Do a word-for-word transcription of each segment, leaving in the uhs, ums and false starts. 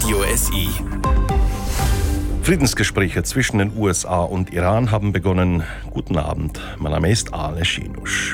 Radio S I. Friedensgespräche zwischen den U S A und Iran haben begonnen. Guten Abend, mein Name ist Ale Schinusch.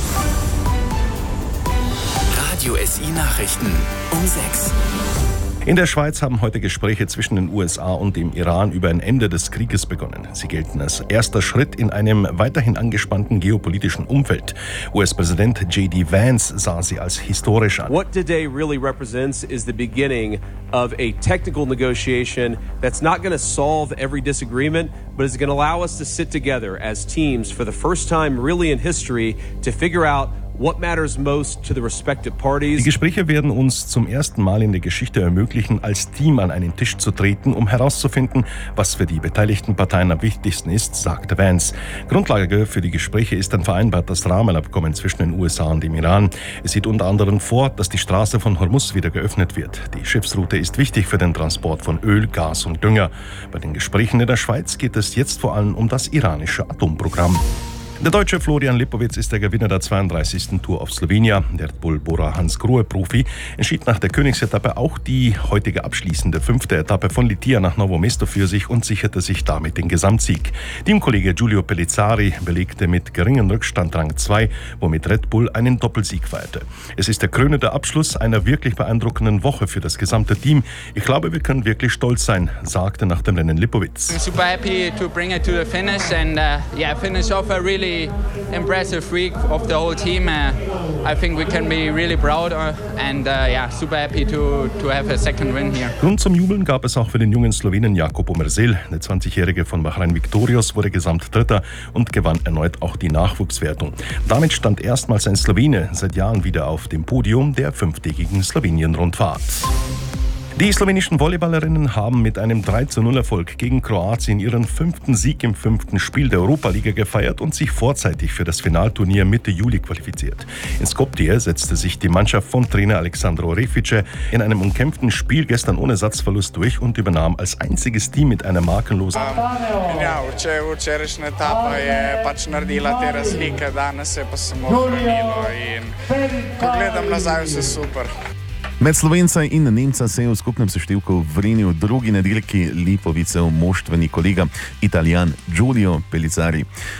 Radio S I Nachrichten um sechs. In der Schweiz haben heute Gespräche zwischen den U S A und dem Iran über ein Ende des Krieges begonnen. Sie gelten als erster Schritt in einem weiterhin angespannten geopolitischen Umfeld. U S-Präsident J D Vance sah sie als historisch an. What today really represents is the beginning of a technical negotiation that's not going to solve every disagreement, but is going to allow us to sit together as teams for the first time really in history to figure out what matters most to the respective parties. Die Gespräche werden uns zum ersten Mal in der Geschichte ermöglichen, als Team an einen Tisch zu treten, um herauszufinden, was für die beteiligten Parteien am wichtigsten ist, sagte Vance. Grundlage für die Gespräche ist ein vereinbartes Rahmenabkommen zwischen den U S A und dem Iran. Es sieht unter anderem vor, dass die Straße von Hormuz wieder geöffnet wird. Die Schiffsroute ist wichtig für den Transport von Öl, Gas und Dünger. Bei den Gesprächen in der Schweiz geht es jetzt vor allem um das iranische Atomprogramm. Der Deutsche Florian Lipowitz ist der Gewinner der zweiunddreißigsten Tour of Slovenia. Der Red Bull Bora Hansgrohe-Profi entschied nach der Königsetappe auch die heutige abschließende fünfte Etappe von Litia nach Novo Mesto für sich und sicherte sich damit den Gesamtsieg. Teamkollege Giulio Pellizzari belegte mit geringem Rückstand Rang zwei, womit Red Bull einen Doppelsieg feierte. Es ist der krönende Abschluss einer wirklich beeindruckenden Woche für das gesamte Team. Ich glaube, wir können wirklich stolz sein, sagte nach dem Rennen Lipowitz. I'm super happy to bring it to the finish and uh, yeah, finish off a really impressive week of the whole team. Uh, I think we can be really proud uh, and uh, yeah, super happy to to have a second win here. Grund zum Jubeln gab es auch für den jungen Slowenen Jakob Omersel. Der zwanzigjährige von Bahrain Victorious wurde Gesamtdritter und gewann erneut auch die Nachwuchswertung. Damit stand erstmals ein Slowene seit Jahren wieder auf dem Podium der fünftägigen Slowenien-Rundfahrt. Die slowenischen Volleyballerinnen haben mit einem drei zu null Erfolg gegen Kroatien ihren fünften Sieg im fünften Spiel der Europa-Liga gefeiert und sich vorzeitig für das Finalturnier Mitte Juli qualifiziert. In Skopje setzte sich die Mannschaft von Trainer Alexandro Refice in einem umkämpften Spiel gestern ohne Satzverlust durch und übernahm als einziges Team mit einer markenlosen Ja, včerajšnja etapa je pač naredila te razlike, danes se pa samo ohranilo in ko gledam nazaj, vse super. Med Slovenca in Nemca se je v skupnem seštevku vrinil drugi nedeljki Lipovicev moštveni kolega, Italijan Giulio Pellizzari.